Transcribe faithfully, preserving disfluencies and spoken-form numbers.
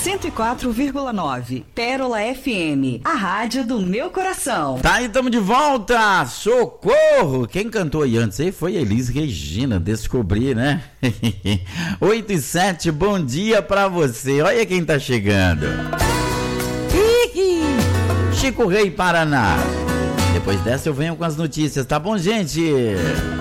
cento e quatro vírgula nove. Pérola F M, a rádio do meu coração. Tá aí, tamo de volta. Socorro! Quem cantou aí antes aí foi Elis Regina, descobri, né? oito e sete, bom dia pra você. Olha quem tá chegando. Chico Rei, Paraná. Depois dessa eu venho com as notícias, tá bom, gente?